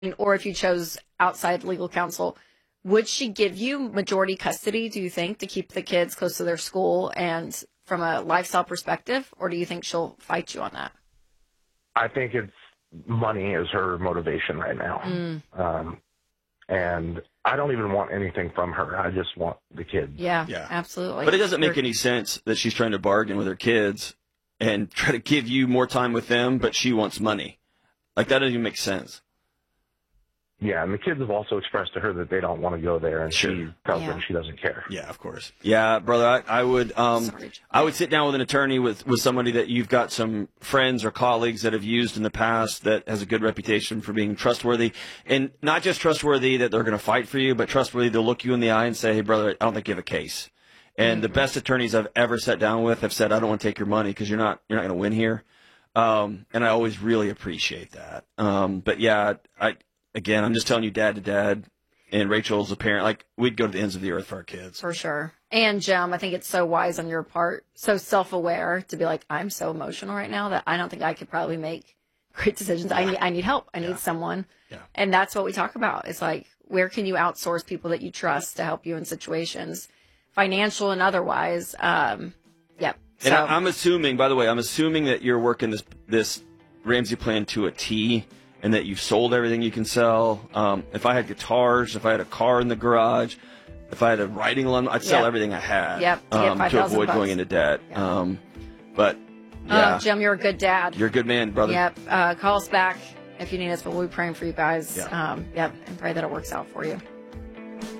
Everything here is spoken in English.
or if you chose outside legal counsel, would she give you majority custody, do you think, to keep the kids close to their school and from a lifestyle perspective? Or do you think she'll fight you on that? I think it's money is her motivation right now. And I don't even want anything from her. I just want the kids. Yeah, absolutely. But it doesn't make any sense that she's trying to bargain with her kids and try to give you more time with them, but she wants money. Like, that doesn't even make sense. Yeah, and the kids have also expressed to her that they don't want to go there, and she tells them she doesn't care. Yeah, of course. Yeah, brother, I would sit down with an attorney with somebody that you've got some friends or colleagues that have used in the past that has a good reputation for being trustworthy, and not just trustworthy that they're going to fight for you, but trustworthy to look you in the eye and say, hey, brother, I don't think you have a case. And the best attorneys I've ever sat down with have said, I don't want to take your money because you're not going to win here. And I always really appreciate that. But yeah, Again, I'm just telling you, dad to dad, and Rachel's a parent. Like, we'd go to the ends of the earth for our kids. For sure. And, Jim, I think it's so wise on your part, so self-aware to be like, I'm so emotional right now that I don't think I could probably make great decisions. I need help. I need someone. Yeah. And that's what we talk about. It's like, where can you outsource people that you trust to help you in situations, financial and otherwise? And I'm assuming, by the way, that you're working this Ramsey plan to a T, and that you've sold everything you can sell. If I had guitars, if I had a car in the garage, if I had a writing loan, I'd sell everything I had to avoid going into debt. But, yeah. Jim, you're a good dad. You're a good man, brother. Yep. Call us back if you need us, but we'll be praying for you guys. And pray that it works out for you.